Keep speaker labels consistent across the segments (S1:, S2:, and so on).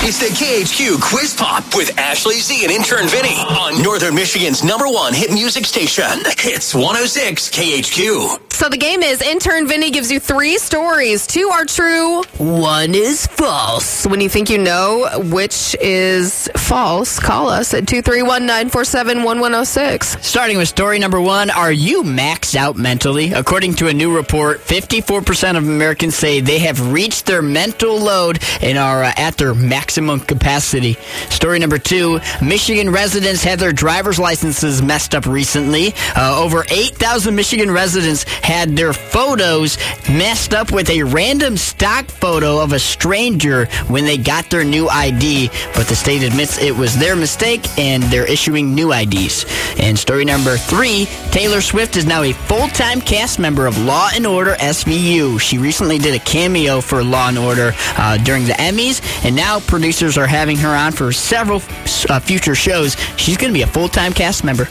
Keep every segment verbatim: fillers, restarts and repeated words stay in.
S1: It's the K H Q Quiz Pop with Ashley Z and intern Vinny on Northern Michigan's number one hit music station. It's one oh six K H Q.
S2: So the game is intern Vinny gives you three stories. Two are true, one is false. When you think you know which is false, call us at two three one, nine four seven, one one oh six.
S3: Starting with story number one, are you maxed out mentally? According to a new report, fifty-four percent of Americans say they have reached their mental load and are uh, at their maximum capacity. Story number two, Michigan residents had their driver's licenses messed up recently. Uh, over eight thousand Michigan residents had their photos messed up with a random stock photo of a stranger when they got their new I D, but the state admits it was their mistake and they're issuing new I Ds. And story number three, Taylor Swift is now a full-time cast member of Law and Order S V U. She recently did a cameo for Law and Order uh, during the Emmys, and now producers are having her on for several uh, future shows. She's going to be a full-time cast member.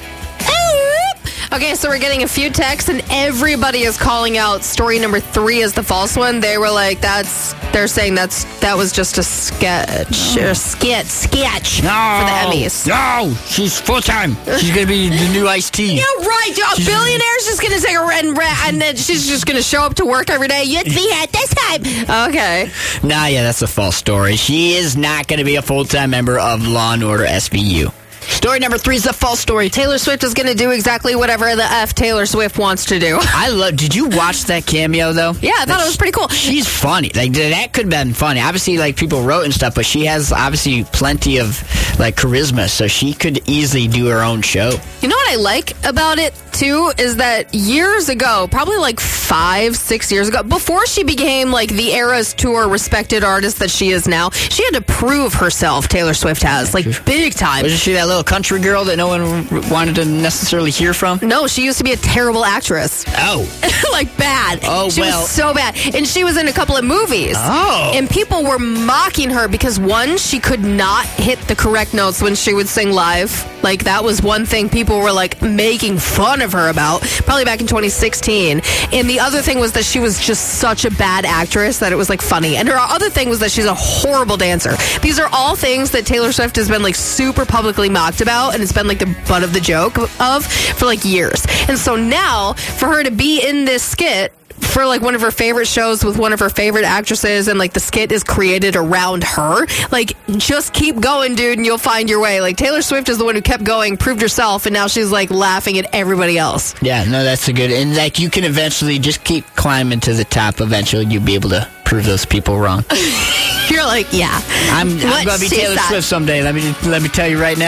S2: Okay, so we're getting a few texts, and everybody is calling out story number three as the false one. They were like, "That's." They're saying that's that was just a sketch, or a skit, sketch
S3: no,
S2: for the Emmys.
S3: No, she's full time. She's gonna be the new Ice-T.
S2: Yeah, right. A she's, billionaire's just gonna take a and and then she's just gonna show up to work every day. You'd be at this time. Okay.
S3: Nah, yeah, that's a false story. She is not gonna be a full time member of Law and Order S V U. Story number three is a false story.
S2: Taylor Swift is going to do exactly whatever the F Taylor Swift wants to do.
S3: I love. Did you watch that cameo though?
S2: Yeah, I thought That's, it was pretty cool.
S3: She's funny. Like that could have been funny. Obviously, like people wrote and stuff, but she has obviously plenty of like charisma, so she could easily do her own show.
S2: You know what I like about it too is that years ago, probably like five, six years ago, before she became like the Eras Tour respected artist that she is now, she had to prove herself. Taylor Swift has like big time.
S3: Wasn't she that little country girl that no one wanted to necessarily hear from?
S2: No, she used to be a terrible actress.
S3: Oh.
S2: Like bad.
S3: Oh,
S2: she
S3: well.
S2: was so bad. And she was in a couple of movies.
S3: Oh.
S2: And people were mocking her because, one, she could not hit the correct notes when she would sing live. Like, that was one thing people were, like, making fun of her about, probably back in twenty sixteen. And the other thing was that she was just such a bad actress that it was, like, funny. And her other thing was that she's a horrible dancer. These are all things that Taylor Swift has been, like, super publicly mocked about, and it's been like the butt of the joke of for like years. And so now for her to be in this skit for like one of her favorite shows with one of her favorite actresses, and like the skit is created around her, like just keep going, dude, and you'll find your way. Like Taylor Swift is the one who kept going, proved herself, and now she's like laughing at everybody else.
S3: Yeah, no, that's a good, and like you can eventually just keep climbing to the top. Eventually you'll be able to prove those people wrong.
S2: You're like, yeah,
S3: I'm, I'm gonna be Taylor Swift someday. Let me let me tell you right now.